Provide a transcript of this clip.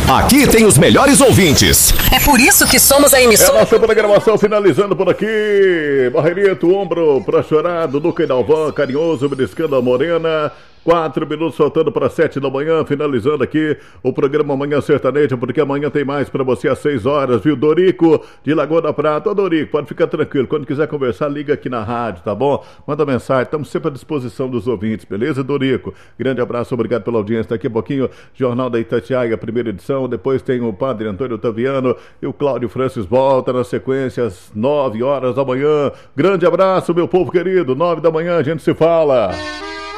Aqui tem os melhores ouvintes. É por isso que somos a emissora. É a nossa programação finalizando por aqui. Barreirito, ombro pra chorar, Dudu Cainalvan, carinhoso, beliscando a morena. 4 minutos faltando para 7 da manhã, finalizando aqui o programa Manhã Sertaneja, porque amanhã tem mais para você às 6 horas, viu? Dorico, de Lagoa da Prata. Ô, Dorico, pode ficar tranquilo. Quando quiser conversar, liga aqui na rádio, tá bom? Manda mensagem, estamos sempre à disposição dos ouvintes, beleza, Dorico? Grande abraço, obrigado pela audiência. Daqui a pouquinho, Jornal da Itatiaia, primeira edição. Depois tem o Padre Antônio Otaviano e o Cláudio Francis volta na sequência às 9 horas da manhã. Grande abraço, meu povo querido. 9 da manhã, a gente se fala.